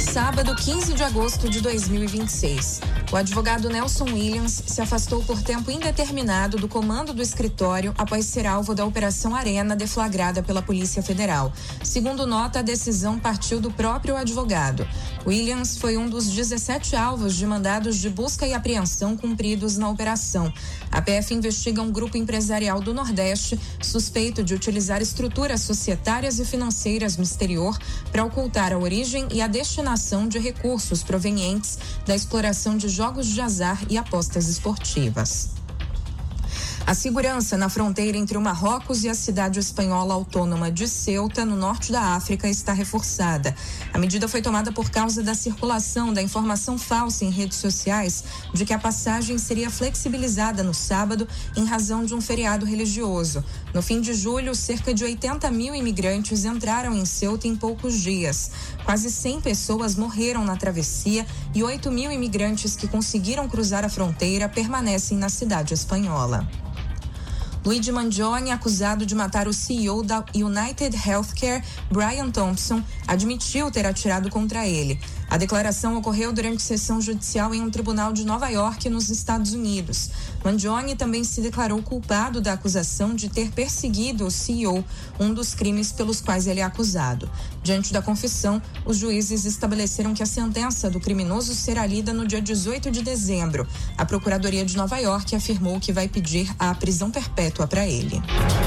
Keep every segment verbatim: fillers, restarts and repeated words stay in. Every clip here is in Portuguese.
sábado, quinze de agosto de dois mil e vinte e seis. O advogado Nelson Williams se afastou por tempo indeterminado do comando do escritório após ser alvo da Operação Arena deflagrada pela Polícia Federal. Segundo nota, a decisão partiu do próprio advogado. Williams foi um dos dezessete alvos de mandados de busca e apreensão cumpridos na operação. A P F investiga um grupo empresarial do Nordeste suspeito de utilizar estruturas societárias e financeiras no exterior para ocultar a origem e a destinação de recursos provenientes da exploração de jogos de azar e apostas esportivas. A segurança na fronteira entre o Marrocos e a cidade espanhola autônoma de Ceuta, no norte da África, está reforçada. A medida foi tomada por causa da circulação da informação falsa em redes sociais de que a passagem seria flexibilizada no sábado em razão de um feriado religioso. No fim de julho, cerca de oitenta mil imigrantes entraram em Ceuta em poucos dias. Quase cem pessoas morreram na travessia e oito mil imigrantes que conseguiram cruzar a fronteira permanecem na cidade espanhola. Luigi Mangione, acusado de matar o C E O da United Healthcare, Brian Thompson, admitiu ter atirado contra ele. A declaração ocorreu durante sessão judicial em um tribunal de Nova York, nos Estados Unidos. Mangione também se declarou culpado da acusação de ter perseguido o C E O, um dos crimes pelos quais ele é acusado. Diante da confissão, os juízes estabeleceram que a sentença do criminoso será lida no dia dezoito de dezembro. A Procuradoria de Nova York afirmou que vai pedir a prisão perpétua para ele.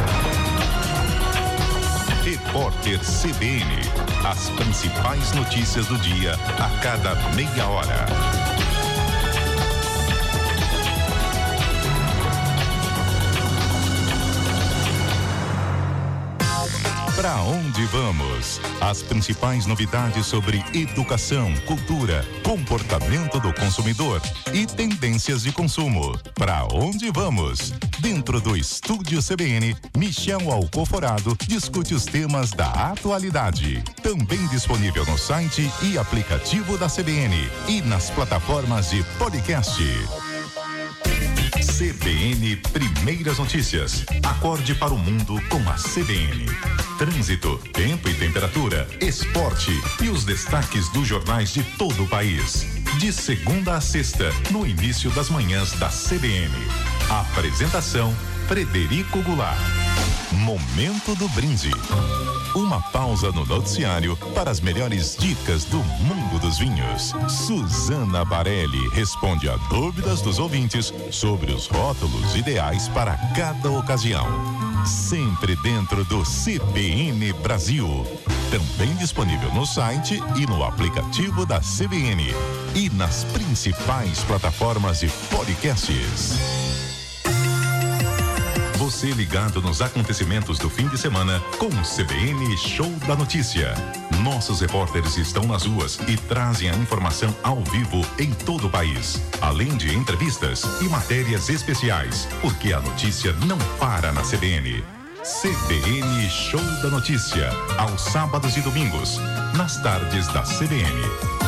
Repórter C B N. As principais notícias do dia a cada meia hora. Para onde vamos? As principais novidades sobre educação, cultura, comportamento do consumidor e tendências de consumo. Para onde vamos? Dentro do Estúdio C B N, Michel Alcoforado discute os temas da atualidade. Também disponível no site e aplicativo da C B N e nas plataformas de podcast. C B N Primeiras Notícias. Acorde para o mundo com a C B N. Trânsito, tempo e temperatura, esporte e os destaques dos jornais de todo o país. De segunda a sexta, no início das manhãs da C B N. Apresentação, Frederico Goulart. Momento do brinde. Uma pausa no noticiário para as melhores dicas do mundo dos vinhos. Suzana Barelli responde a dúvidas dos ouvintes sobre os rótulos ideais para cada ocasião. Sempre dentro do C B N Brasil. Também disponível no site e no aplicativo da C B N. E nas principais plataformas de podcasts. Você ligado nos acontecimentos do fim de semana com o C B N Show da Notícia. Nossos repórteres estão nas ruas e trazem a informação ao vivo em todo o país. Além de entrevistas e matérias especiais, porque a notícia não para na C B N. C B N Show da Notícia, aos sábados e domingos, nas tardes da C B N.